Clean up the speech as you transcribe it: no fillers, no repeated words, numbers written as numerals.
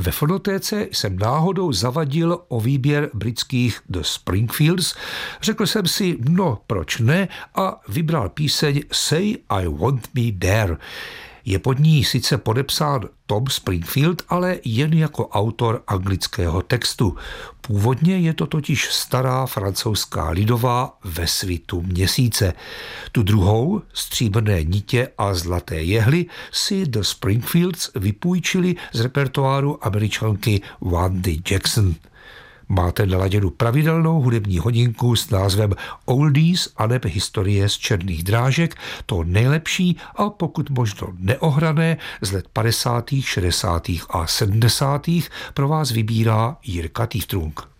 Ve fonotéce jsem náhodou zavadil o výběr britských The Springfields, řekl jsem si, no proč ne, a vybral píseň Say I Want Me There. Je pod ní sice podepsán Tom Springfield, ale jen jako autor anglického textu. Původně je to totiž stará francouzská lidová Ve svitu měsíce. Tu druhou, Stříbrné nitě a zlaté jehly, si The Springfields vypůjčili z repertoáru Američanky Wandy Jackson. Máte naladěnu pravidelnou hudební hodinku s názvem Oldies aneb historie z černých drážek, to nejlepší a pokud možno neohrané z let 50., 60. a 70. pro vás vybírá Jirka Týftrunk.